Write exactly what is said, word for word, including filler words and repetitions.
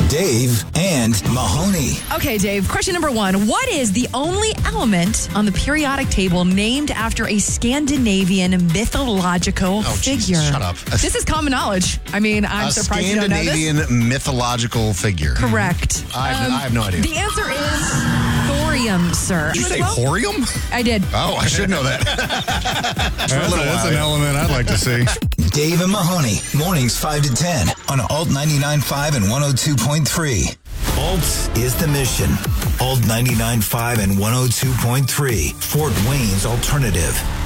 Dave and Mahoney. Okay, Dave, question number one. What is the only element on the periodic table named after a Scandinavian mythological Oh, figure? Jesus, shut up. This is common knowledge. I mean, I'm A surprised you don't know this. Scandinavian mythological figure. Correct. I have, Um, I have no idea. The answer is thorium, sir. Did you say Well, horium? I did. Oh, I should know that. That's, that's an element I'd like to see. Dave and Mahoney, mornings five to ten on Alt ninety-nine point five and one oh two point three. Alt is the mission. Alt ninety-nine point five and one oh two point three, Fort Wayne's alternative.